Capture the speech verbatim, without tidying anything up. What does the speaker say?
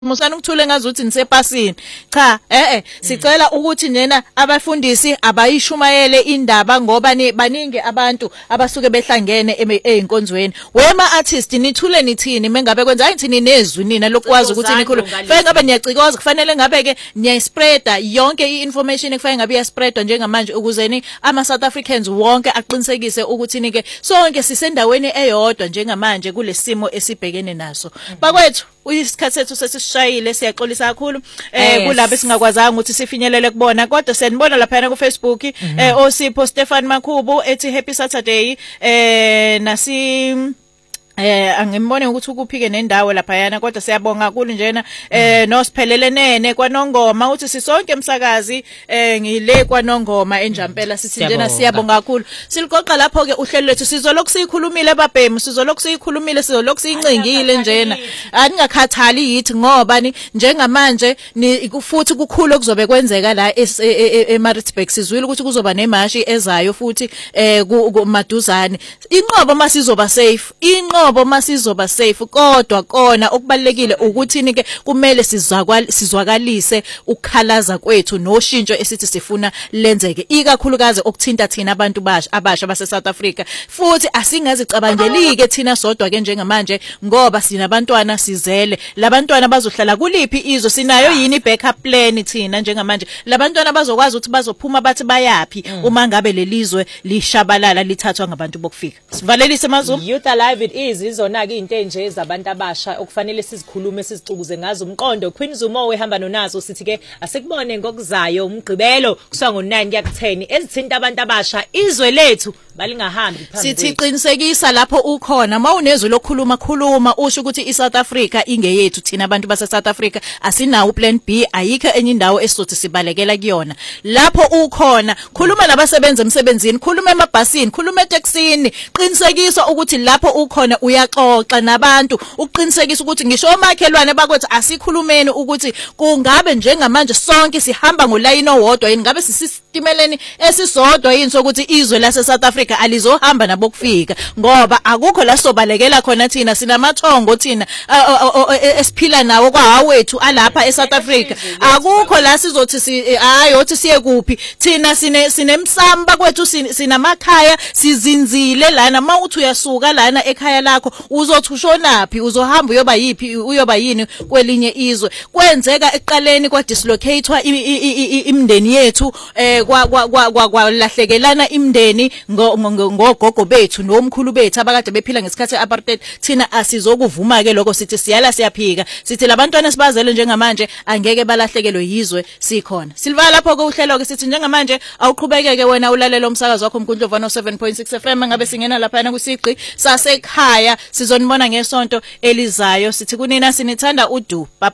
Musana ukuthule ngazuthi nisepasini cha eh eh sicela ukuthi njena abafundisi abayishumayele indaba ngoba baningi abantu abasuke behlangene einkonzweni wema artist nithule nithini mengabe kwenza hayi nithini nezwi nina lokwazi ukuthi nikhulu fanele ngabe niyacikoza kufanele ngabe ke niyaspreada yonke iinformation ekufanele ngabe iyaspreadwa njengamanje ukuze ni ama South Africans wonke aqinisekise ukuthi nike sonke sisendaweni eyodwa njengamanje kulesimo esibhekene naso bakwethu uyisikhathi sethu sesishayile siyaxolisa kakhulu eh kulabo singakwazanga ukuthi sifinyelele kubona kodwa siyanibona lapha ku Facebook eh oSipho Stefan Makhubu ethi happy Saturday eh nasi Eh angimbone ukuthi ukuphike nendawo lapha yana kodwa siyabonga kakhulu njena eh nosiphelele nene kwaNongoma uthi sisonke emsakazi eh ngile kwaNongoma enjampela sithi njena siyabonga kakhulu siligoqa lapho ke uhlelo lethu sizolokhu sikhulumile babhemu sizolokhu sikhulumile sizolokhu sincingile njena aningakhathali yithi ngoba ni njengamanje futhi kukhulu okuzobe kwenzeka la eMaritzburg sizwile ukuthi kuzoba nemashi ezayo futhi eh kumaduzane inqobo masizoba safe inqobo ngoba masizoba safe kodwa kona okubalekile ukuthi nike kumele sizwakalise ukukhalaza kwethu noshintsho esithi sifuna lenzeke ikakhulukazi okuthinta thina abantu basha abasha base South Africa futhi asingazicabangelike thina sodwa ke njengamanje ngoba sinabantwana sizele labantwana bazohlala kuliphi izwe sinayo yini backup plan thina njengamanje labantwana bazokwazi ukuthi bazophuma bathi bayapi uma ngabe lelizwe lishabalala lithathwa ngabantu bokufika sivalelise Mazulu Youth Alive it is izona ke into enje zabantu abasha okufanele sizikhulume sizicukuze ngazo umqondo Queen Zuma wehamba nonazo sithi ke asikubone ngokuzayo umgqibelo kuswa ngo nine kuya ku ten ezithinta abantu abasha izwe lethu balingahambi phambili sithi qinisekisa lapho ukhona mawunezwe lokhuluma khuluma usho ukuthi iSouth Africa ingeyethu thina abantu base South Africa asinawo plan B ayikho enye indawo esizothi sibalekela kuyona lapho ukhona khuluma nabasebenza emsebenzini khuluma emabhasini khuluma etaxini qinisekisa ukuthi lapho ukhona uyaxoxa nabantu uqinisekisa ukuthi ngisho omakhelwane bakwethu asikhulumeni ukuthi kungabe njengamanje sonke sihamba ngolayini owodwa yini ngabe sisitimeleni esisodwa yini sokuthi izwe lase South Africa alizohamba nabo kufika ngoba akukho la sobalekela khona thina sinamathongo thina esiphila nawo kwawethu alapha eSouth Africa akukho la sizothi hayi othi siye kuphi thina sine sinemsamba kwethu sinamakhaya sizinzile lana mawuthi uyasuka lana ekhaya lakho uzothi ushonaphi uzohamba uyoba yipi uyoba yini kwelinye izwe kwenzeka eqaleni kwa dislocatewa imndeni yethu eh kwalahlekelana imndeni ngogogo bethu nomkhulu bethu abakade bephila ngesikhathi apartheid thina asizokuvuma ke lokho sithi siyala siyaphika sithi labantwana sibazele njengamanje angeke balahlekelwe yizwe sikhona silva lapho ke uhlelo ke sithi njengamanje awuqhubekeke wena ulalela umsakazo wakho uMkundlovano seven point six F M ngabe singena lapha na kusigqi sasekhaya sizonibona ngesonto elizayo sithi kunina sinithanda udu